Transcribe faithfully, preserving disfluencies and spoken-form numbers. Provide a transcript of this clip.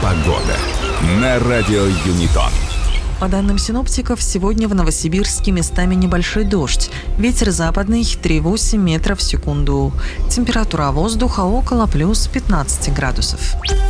Погода на радио Юнитон. По данным синоптиков, сегодня в Новосибирске местами небольшой дождь. Ветер западный три целых восемь десятых метров в секунду. Температура воздуха около плюс пятнадцати градусов.